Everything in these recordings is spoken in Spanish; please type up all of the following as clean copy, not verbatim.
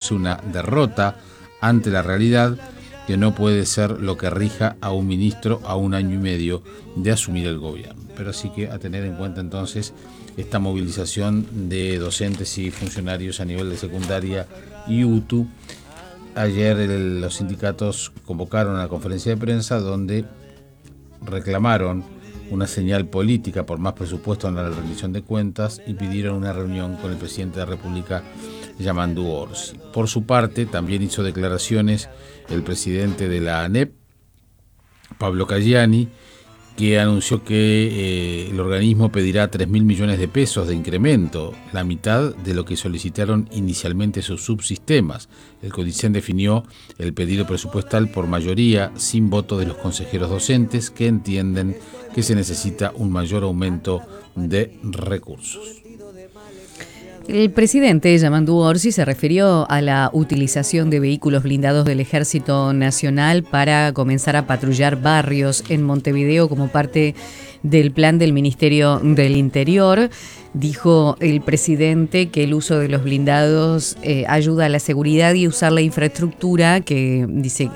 parece una derrota ante la realidad, que no puede ser lo que rija a un ministro a 1 año y medio de asumir el gobierno. Pero sí que a tener en cuenta entonces esta movilización de docentes y funcionarios a nivel de secundaria y UTU. Ayer los sindicatos convocaron una conferencia de prensa donde reclamaron una señal política por más presupuesto en la rendición de cuentas y pidieron una reunión con el presidente de la República, Yamandu Orsi. Por su parte, también hizo declaraciones el presidente de la ANEP, Pablo Cayani, que anunció que el organismo pedirá 3.000 millones de pesos de incremento, la mitad de lo que solicitaron inicialmente sus subsistemas. El CODICEN definió el pedido presupuestal por mayoría, sin voto de los consejeros docentes, que entienden que se necesita un mayor aumento de recursos. El presidente Yamandu Orsi se refirió a la utilización de vehículos blindados del Ejército Nacional para comenzar a patrullar barrios en Montevideo como parte del plan del Ministerio del Interior. Dijo el presidente que el uso de los blindados ayuda a la seguridad y usar la infraestructura que dice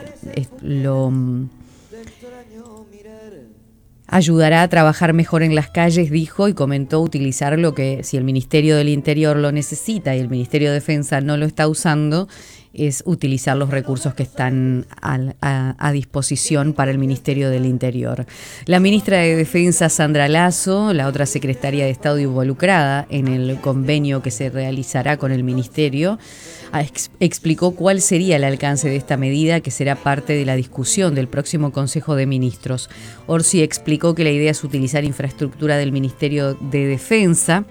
ayudará a trabajar mejor en las calles, dijo, y comentó utilizar lo que, si el Ministerio del Interior lo necesita y el Ministerio de Defensa no lo está usando, es utilizar los recursos que están a disposición para el Ministerio del Interior. La ministra de Defensa, Sandra Lasso, la otra secretaria de Estado involucrada en el convenio que se realizará con el Ministerio, explicó cuál sería el alcance de esta medida, que será parte de la discusión del próximo Consejo de Ministros. Orsi explicó que la idea es utilizar infraestructura del Ministerio de Defensa.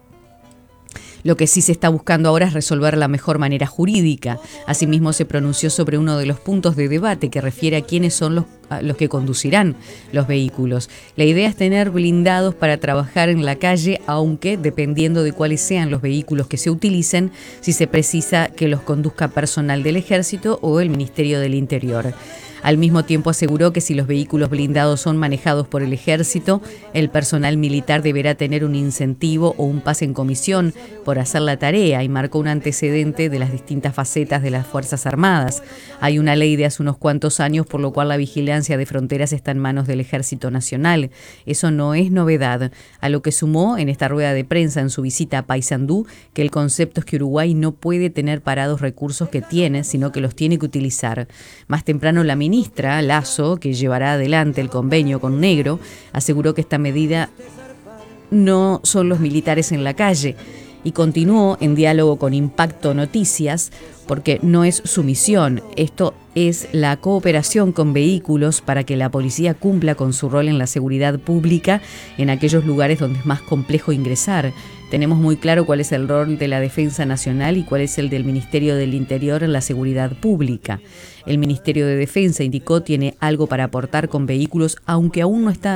Lo que sí se está buscando ahora es resolver la mejor manera jurídica. Asimismo, se pronunció sobre uno de los puntos de debate que refiere a quiénes son los que conducirán los vehículos. La idea es tener blindados para trabajar en la calle, aunque dependiendo de cuáles sean los vehículos que se utilicen, si se precisa que los conduzca personal del Ejército o el Ministerio del Interior. Al mismo tiempo aseguró que si los vehículos blindados son manejados por el Ejército, el personal militar deberá tener un incentivo o un pase en comisión por hacer la tarea, y marcó un antecedente de las distintas facetas de las Fuerzas Armadas. Hay una ley de hace unos cuantos años por lo cual la vigilancia de fronteras está en manos del Ejército Nacional. Eso no es novedad, a lo que sumó en esta rueda de prensa en su visita a Paysandú que el concepto es que Uruguay no puede tener parados recursos que tiene, sino que los tiene que utilizar. Más temprano la ministra Lasso, que llevará adelante el convenio con Negro, aseguró que esta medida no son los militares en la calle, y continuó en diálogo con Impacto Noticias, porque no es su misión. Esto es la cooperación con vehículos para que la policía cumpla con su rol en la seguridad pública en aquellos lugares donde es más complejo ingresar. Tenemos muy claro cuál es el rol de la Defensa Nacional y cuál es el del Ministerio del Interior en la seguridad pública. El Ministerio de Defensa, indicó, tiene algo para aportar con vehículos, aunque aún no está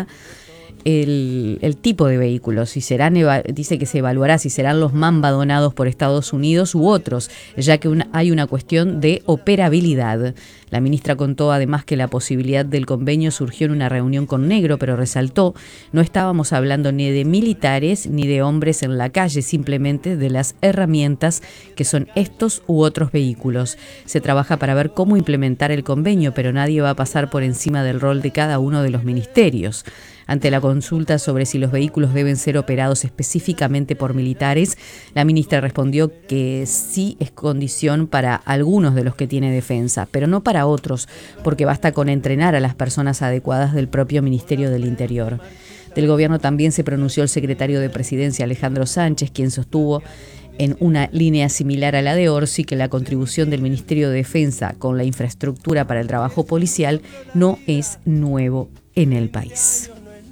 el tipo de vehículos. Si dice que se evaluará si serán los Mamba donados por Estados Unidos u otros, ya que hay una cuestión de operabilidad. La ministra contó además que la posibilidad del convenio surgió en una reunión con Negro, pero resaltó: no estábamos hablando ni de militares ni de hombres en la calle, simplemente de las herramientas que son estos u otros vehículos. Se trabaja para ver cómo implementar el convenio, pero nadie va a pasar por encima del rol de cada uno de los ministerios. Ante la consulta sobre si los vehículos deben ser operados específicamente por militares, la ministra respondió que sí es condición para algunos de los que tiene Defensa, pero no para otros, porque basta con entrenar a las personas adecuadas del propio Ministerio del Interior. Del gobierno también se pronunció el secretario de Presidencia, Alejandro Sánchez, quien sostuvo en una línea similar a la de Orsi que la contribución del Ministerio de Defensa con la infraestructura para el trabajo policial no es nuevo en el país.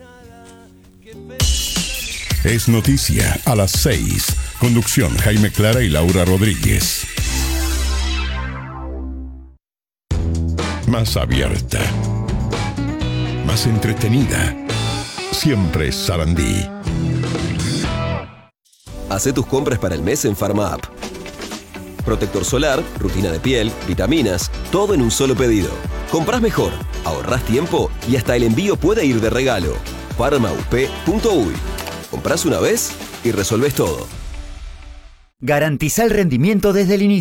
Es noticia a las 6. Conducción: Jaime Clara y Laura Rodríguez. Más abierta, más entretenida. Siempre Sarandí. Hacé tus compras para el mes en PharmaApp. Protector solar, rutina de piel, vitaminas, todo en un solo pedido. Comprás mejor, ahorrás tiempo y hasta el envío puede ir de regalo. PharmaUP.uy. Comprás una vez y resolvés todo. Garantiza el rendimiento desde el inicio.